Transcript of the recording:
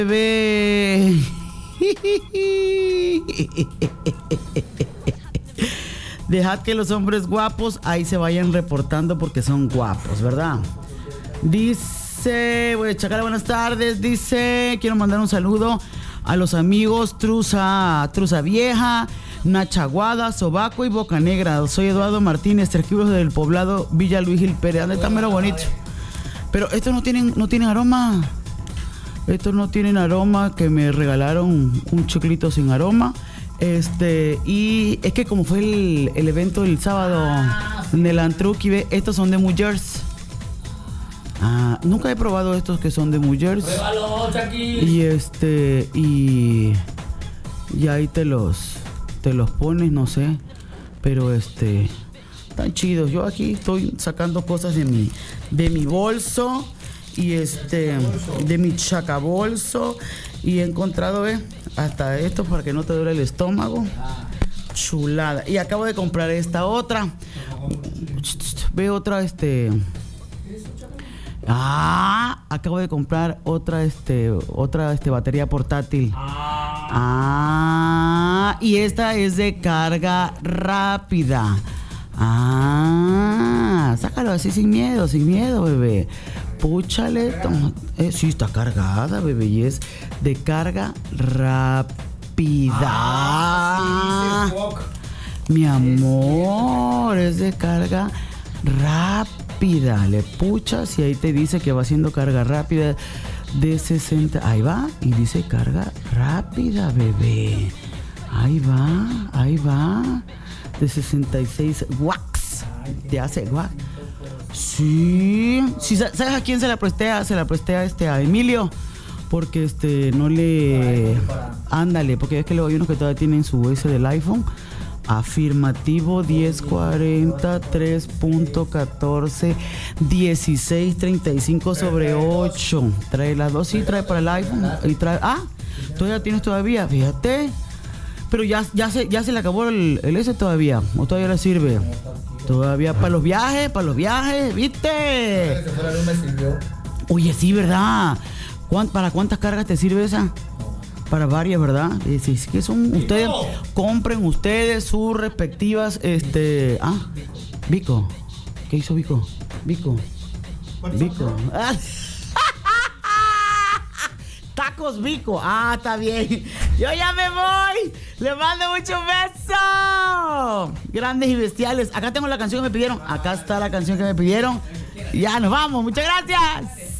bebé. Dejad que los hombres guapos ahí se vayan reportando porque son guapos, ¿verdad? Dice, voy a checar, buenas tardes. Dice, quiero mandar un saludo a los amigos Truza Vieja, Nachaguada, Sobaco y Boca Negra. Soy Eduardo Martínez, Terquibros del poblado Villa Luis Gil Pérez. ¿Dónde está mero bonito? Pero estos no tienen aroma. Estos no tienen aroma, que me regalaron un chiclito sin aroma. Y es que como fue el evento el sábado en el Antruqui, estos son de mujeres. Nunca he probado estos que son de mujeres. Pruébalo, Chucky. Y ahí te los pones, no sé. Pero están chidos. Yo aquí estoy sacando cosas de mi bolso y de mi chacabolso, y he encontrado hasta esto para que no te duele el estómago. Chulada. Y acabo de comprar esta otra. Ve otra acabo de comprar otra batería portátil. Y esta es de carga rápida. Sácalo así sin miedo, bebé. Púchale. Sí, está cargada, bebé, y es de carga rápida. Mi amor, es de carga rápida. Le puchas y ahí te dice que va haciendo carga rápida de 60. Ahí va, y dice carga rápida, bebé. Ahí va. De 66 watts. Te hace watts. Sí. ¿Sabes a quién se la presté? Se la presté a Emilio. Porque no le... Ándale, porque es que luego hay unos que todavía tienen su S del iPhone. Afirmativo 1040 3.14 1635/8. Trae las dos, sí, trae para el iPhone. Y trae... todavía tienes todavía, fíjate. Pero ya se le acabó el S todavía. ¿O todavía le sirve? Todavía para los viajes, ¿viste? Oye, sí, ¿verdad? ¿Para cuántas cargas te sirve esa? Para varias, ¿verdad? Sí, que son ustedes. Compren ustedes sus respectivas, Vico. ¿Qué hizo Vico? Vico. Tacos Vico. Está bien. Yo ya me voy. Les mando muchos besos. Grandes y bestiales. Acá tengo la canción que me pidieron. Acá está la canción que me pidieron. Ya nos vamos. Muchas gracias.